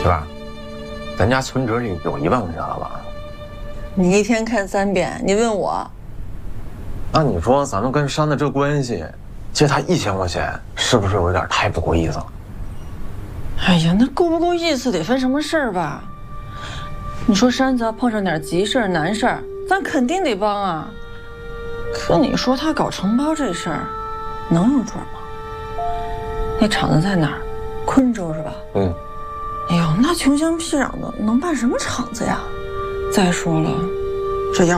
媳妇儿，咱家存折里有1万块钱了吧？ 你一天看3遍，你问我？ 那你说咱们跟山的这关系，借他1000块钱，是不是有点太不够意思了？ 哎呀，那够不够意思得分什么事儿吧？你说山子要碰上点急事儿、难事儿，咱肯定得帮啊。可你说他搞承包这事儿，能有准吗？那厂子在哪儿？昆州是吧？ 嗯。 哎呦，那穷乡僻壤的能办什么厂子呀？再说了，这要